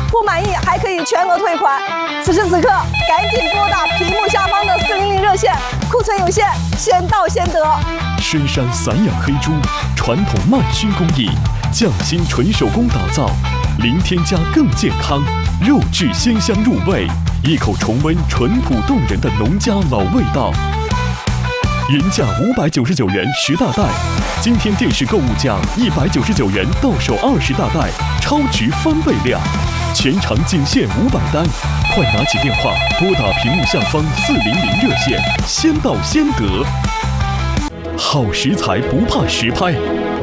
不满意还可以全额退款。此时此刻，赶紧拨打屏幕下方的400热线，库存有限，先到先得。 深山散养黑猪，传统慢熏工艺，匠心纯手工打造，零添加更健康，肉质鲜香入味，一口重温淳朴动人的农家老味道。原价599元10大袋，今天电视购物价199元到手20大袋，超值翻倍量，全场仅限500单，快拿起电话拨打屏幕下方400热线，先到先得。好食材不怕实拍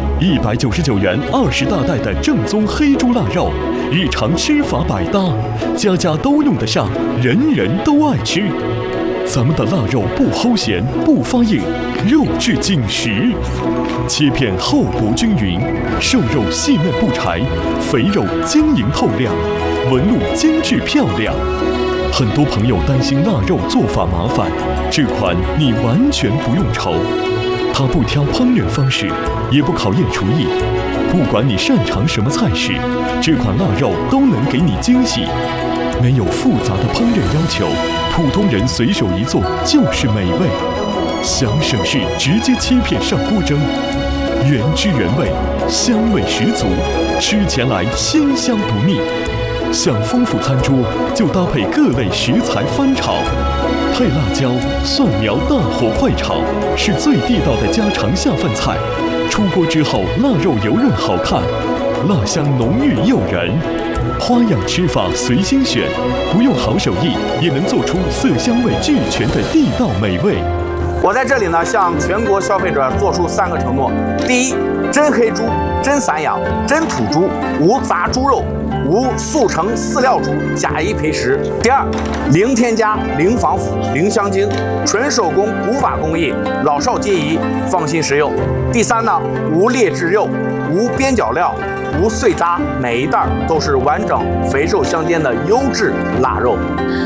，199元20大袋的正宗黑猪腊肉，日常吃法百搭，家家都用得上，人人都爱吃。咱们的腊肉不齁咸，不发硬，肉质紧实，切片厚薄均匀，瘦肉细嫩不柴，肥肉晶莹透亮，纹路精致漂亮。很多朋友担心腊肉做法麻烦，这款你完全不用愁。它不挑烹饪方式，也不考验厨艺，不管你擅长什么菜式，这款腊肉都能给你惊喜。没有复杂的烹饪要求，普通人随手一做就是美味。想省事，直接切片上锅蒸，原汁原味，香味十足，吃起来鲜香不腻。想丰富餐桌，就搭配各类食材翻炒，配辣椒、蒜苗大火快炒，是最地道的家常下饭菜。出锅之后，腊肉油润好看，辣香浓郁诱人。花样吃法随心选，不用好手艺也能做出色香味俱全的地道美味。 我在这里呢，向全国消费者做出3个承诺：第一，真黑猪、真散养、真土猪，无杂猪肉，无速成饲料猪，假一赔10；第二，零添加、零防腐、零香精，纯手工古法工艺，老少皆宜，放心食用；第三呢，无劣质肉，无边角料，无碎渣，每一袋都是完整、肥瘦相间的优质腊肉。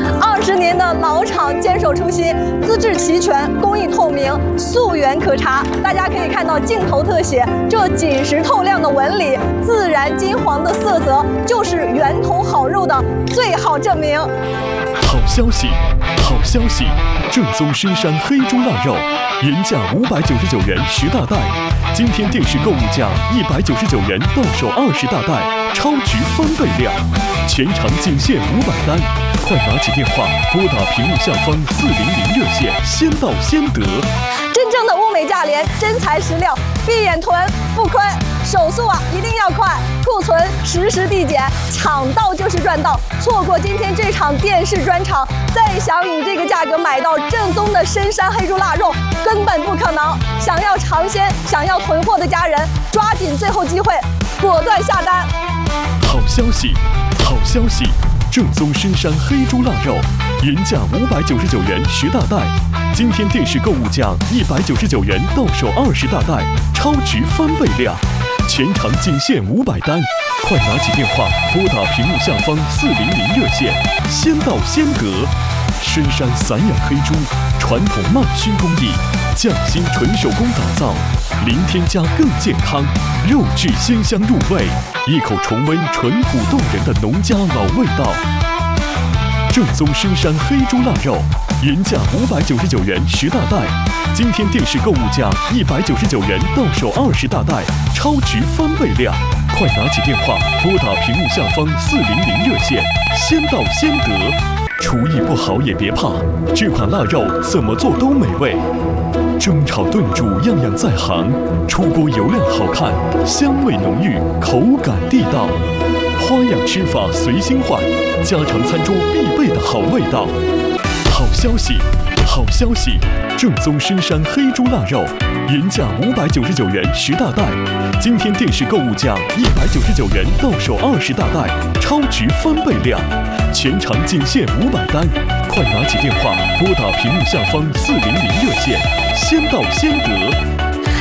20年的老厂坚守初心，资质齐全，工艺透明，溯源可查。大家可以看到镜头特写，这紧实透亮的纹理，自然金黄的色泽，就是源头好肉的最好证明。 好消息，好消息！正宗深山黑猪腊肉，原价599元10大袋，今天电视购物价199元到手20大袋，超值翻倍量，全场仅限500单，快拿起电话拨打屏幕下方400热线，先到先得。 真正的物美价廉，真材实料，闭眼囤不亏。手速一定要快，库存实时递减，抢到就是赚到。错过今天这场电视专场，再想以这个价格买到正宗的深山黑猪腊肉，根本不可能。想要尝鲜、想要囤货的家人，抓紧最后机会，果断下单。 好消息，好消息！正宗深山黑猪腊肉，原价599元10大袋，今天电视购物价199元到手20大袋，超值翻倍量，全场仅限500单，快拿起电话拨打屏幕下方400热线，先到先得。深山散养黑猪，传统慢熏工艺，匠心纯手工打造，零添加更健康，肉质鲜香入味，一口重温淳朴动人的农家老味道。正宗深山黑猪腊肉，原价599元10大袋，今天电视购物价199元到手20大袋，超值翻倍量，快拿起电话拨打屏幕下方400热线，先到先得。厨艺不好也别怕，这款腊肉怎么做都美味，蒸炒炖煮样样在行，出锅油亮好看，香味浓郁，口感地道。花样吃法随心换，家常餐桌必备的好味道。好消息，好消息！正宗深山黑猪腊肉，原价599元10大袋，今天电视购物价199元到手20大袋，超值翻倍量，全场仅限500单，快拿起电话拨打屏幕下方400热线，先到先得。 家人们，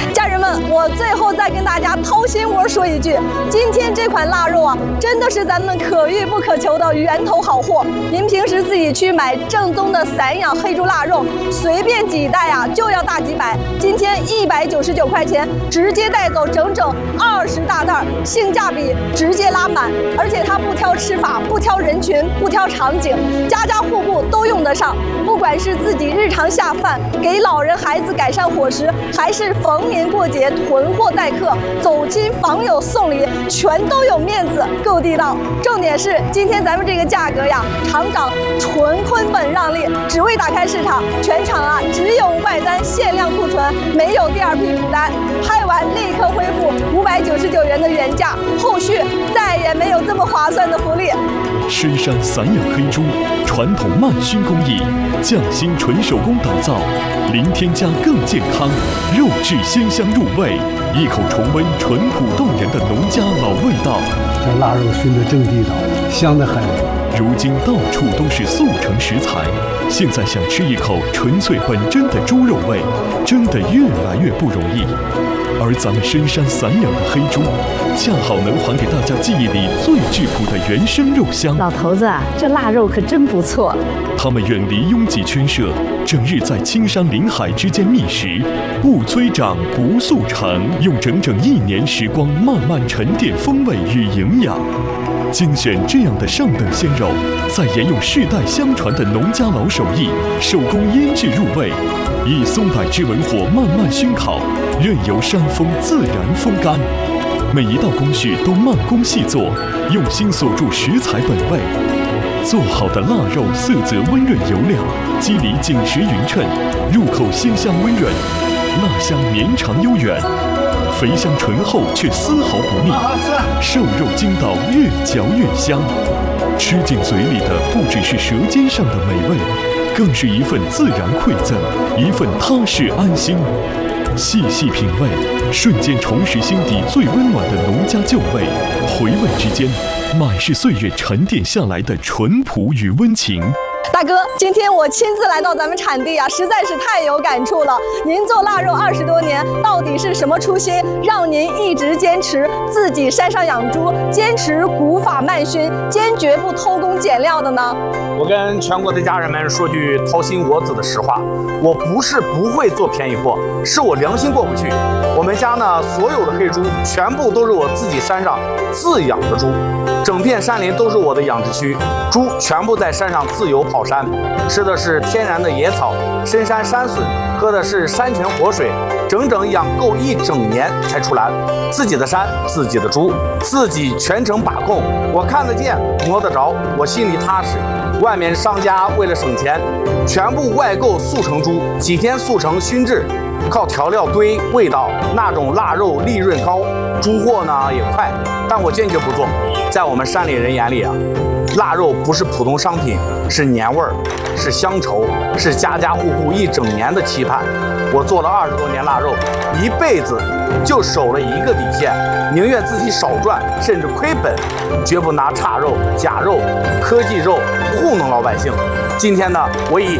们，我最后再跟大家掏心窝说一句，今天这款腊肉啊，真的是咱们可遇不可求的源头好货。您平时自己去买正宗的散养黑猪腊肉，随便几袋啊就要大几百，今天199块钱直接带走整整20大袋，性价比直接拉满，而且它不挑吃法，不挑人群，不挑场景，家家户户都用得上。不管是自己日常下饭，给老人孩子改善伙食，还是逢年过节囤货待客，走亲访友送礼，全都有面子，够地道。重点是今天咱们这个价格呀，厂长纯坤本让利，只为打开市场，全场啊只有500单限量库存，没有第二批补单，拍完立刻恢复599元的原价，后续再也没有这么划算的福利。 深山散养黑猪，传统慢熏工艺，匠心纯手工打造，零添加更健康，肉质鲜香入味，一口重温淳朴动人的农家老味道。 这腊肉熏得正地道，香得很。 如今到处都是速成食材，现在想吃一口纯粹本真的猪肉味，真的越来越不容易。而咱们深山散养的黑猪，恰好能还给大家记忆里最质朴的原生肉香。 老头子啊，这腊肉可真不错。 他们远离拥挤圈舍，整日在青山林海之间觅食，不催长不速成，用整整1年时光慢慢沉淀风味与营养。精选这样的上等鲜肉，再沿用世代相传的农家老手艺，手工腌制入味，以松柏枝文火慢慢熏烤，任由山风自然风干。每一道工序都慢工细作，用心锁住食材本味。做好的腊肉色泽温润油亮，肌理紧实匀称，入口鲜香温润，腊香绵长悠远。肥香醇厚却丝毫不腻，瘦肉筋道越嚼越香，吃进嘴里的不只是舌尖上的美味，更是一份自然馈赠，一份踏实安心。细细品味，瞬间重拾心底最温暖的农家旧味，回味之间，满是岁月沉淀下来的淳朴与温情。 大哥，今天我亲自来到咱们产地啊，实在是太有感触了。您做腊肉20多年，到底是什么初心，让您一直坚持自己山上养猪，坚持古法慢熏，坚决不偷工减料的呢？ 我跟全国的家人们说句掏心窝子的实话，我不是不会做便宜货，是我良心过不去。我们家呢，所有的黑猪全部都是我自己山上自养的猪，整片山林都是我的养殖区，猪全部在山上自由跑山，吃的是天然的野草、深山山笋，喝的是山泉活水，整整养够1整年才出栏。自己的山，自己的猪，自己全程把控，我看得见，摸得着，我心里踏实。外面商家为了省钱，全部外购速成猪，几天速成熏制，靠调料堆味道，那种腊肉利润高，猪货呢也快，但我坚决不做。在我们山里人眼里啊，腊肉不是普通商品，是年味儿，是乡愁，是家家户户1整年的期盼。我做了20多年腊肉，一辈子就守了一个底线，宁愿自己少赚，甚至亏本，绝不拿差肉、假肉、科技肉糊弄老百姓。今天呢，我以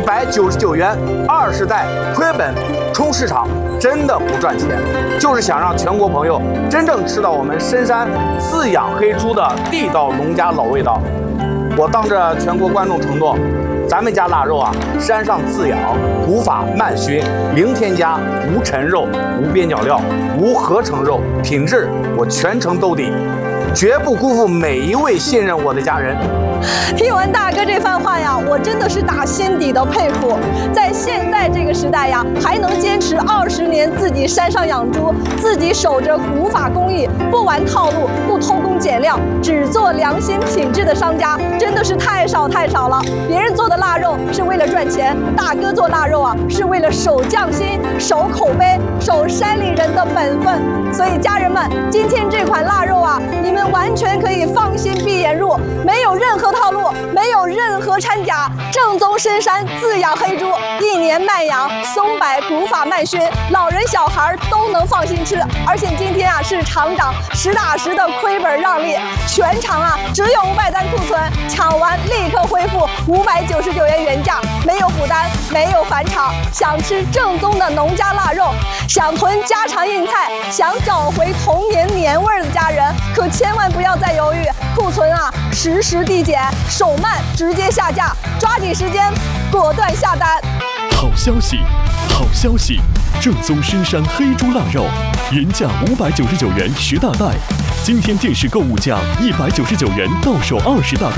199元20袋亏本冲市场，真的不赚钱，就是想让全国朋友真正吃到我们深山自养黑猪的地道农家老味道。我当着全国观众承诺，咱们家腊肉啊，山上自养，古法慢熏，零添加，无陈肉，无边角料，无合成肉，品质我全程兜底，绝不辜负每一位信任我的家人。 听完大哥这番话呀，我真的是打心底的佩服。在现在这个时代呀，还能坚持20年自己山上养猪，自己守着古法工艺，不玩套路，不偷工减料，只做良心品质的商家，真的是太少太少了。别人做的腊肉是为了赚钱，大哥做腊肉啊，是为了守匠心、守口碑、守山里人的本分。所以家人们，今天这款腊肉啊，你们完全可以放心闭眼入，没有任何套路，没有任何掺假，正宗深山自养黑猪，1年慢养，松柏古法慢熏，老人小孩都能放心吃。而且今天啊，是厂长实打实的亏本让利，全场啊只有500单库存，抢完立刻恢复599元原价，没有负担，没有返场。想吃正宗的农家腊肉，想囤家常硬菜，想找回童年年味的家人，可千万不要再犹豫，库存啊实时递减，手慢直接下架，抓紧时间，果断下单。 好消息，好消息！正宗深山黑猪腊肉，原价599元10大袋，今天电视购物价199元到手20大袋。